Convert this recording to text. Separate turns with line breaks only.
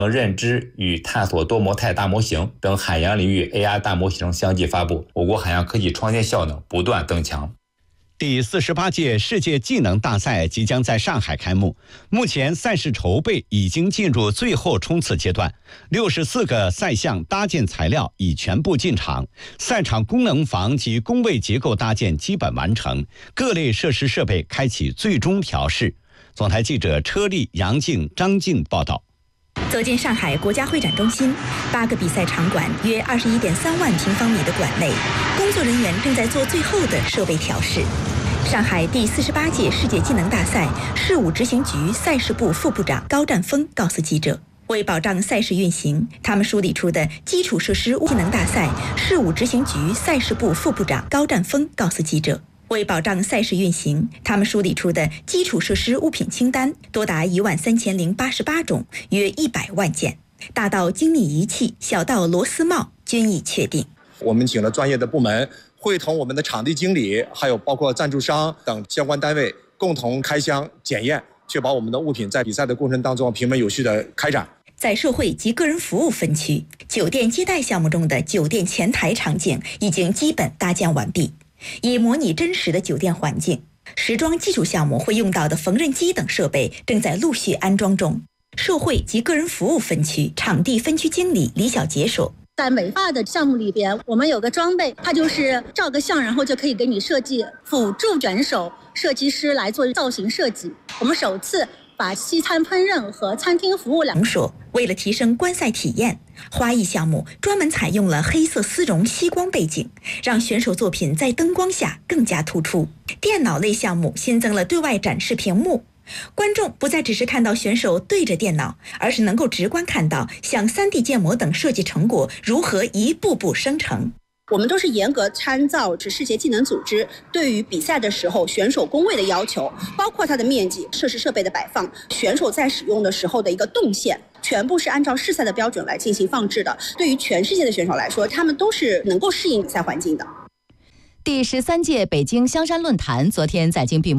认知与探索多模态大模型等海洋领域 AR 大模型相继发布，我国海洋科技创新效能不断增强。
第48届世界技能大赛即将在上海开幕，目前赛事筹备已经进入最后冲刺阶段，64个赛项搭建材料已全部进场，赛场功能房及工位结构搭建基本完成，各类设施设备开启最终调试。总台记者车丽、杨静、张静报道。
走进上海国家会展中心，8个比赛场馆约21.3万平方米的馆内，工作人员正在做最后的设备调试。上海第48届世界技能大赛事务执行局赛事部副部长高占峰告诉记者，为保障赛事运行，他们梳理出的基础设施技能大赛事务执行局赛事部副部长高占峰告诉记者，为保障赛事运行，他们梳理出的基础设施物品清单多达13088种，约100万件，大到精密仪器，小到螺丝帽均已确定。
我们请了专业的部门，会同我们的场地经理，还有包括赞助商等相关单位共同开箱检验，确保我们的物品在比赛的过程当中平稳有序的开展。
在社会及个人服务分区，酒店接待项目中的酒店前台场景已经基本搭建完毕，以模拟真实的酒店环境。时装技术项目会用到的缝纫机等设备正在陆续安装中。社会及个人服务分区场地分区经理李小杰说，
在美发的项目里边，我们有个装备，它就是照个相，然后就可以给你设计辅助卷手设计师来做造型设计。我们首次把西餐烹饪和餐厅服务两
说，为了提升观赛体验，花艺项目专门采用了黑色丝绒吸光背景，让选手作品在灯光下更加突出。电脑类项目新增了对外展示屏幕，观众不再只是看到选手对着电脑，而是能够直观看到像 3D 建模等设计成果如何一步步生成。
我们都是严格参照世界技能组织对于比赛的时候选手工位的要求，包括它的面积、设施设备的摆放、选手在使用的时候的一个动线，全部是按照世赛的标准来进行放置的。对于全世界的选手来说，他们都是能够适应比赛环境的。
第13届北京香山论坛昨天在京闭幕。